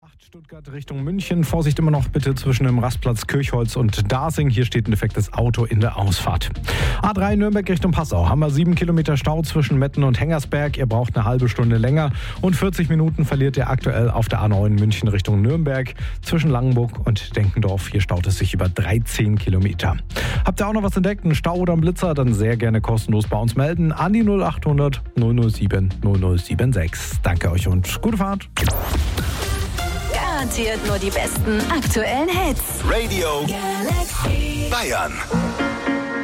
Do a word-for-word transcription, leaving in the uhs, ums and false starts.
Stuttgart Richtung München. Vorsicht immer noch bitte zwischen dem Rastplatz Kirchholz und Dasing. Hier steht ein defektes Auto in der Ausfahrt. A drei Nürnberg Richtung Passau. Haben wir sieben Kilometer Stau zwischen Metten und Hengersberg. Ihr braucht eine halbe Stunde länger. Und vierzig Minuten verliert ihr aktuell auf der A neun München Richtung Nürnberg. Zwischen Langenburg und Denkendorf. Hier staut es sich über dreizehn Kilometer. Habt ihr auch noch was entdeckt? Ein Stau oder ein Blitzer? Dann sehr gerne kostenlos bei uns melden. An die null acht hundert null null sieben null null sieben sechs. Danke euch und gute Fahrt. Garantiert nur die besten aktuellen Hits. Radio Galaxy Bayern.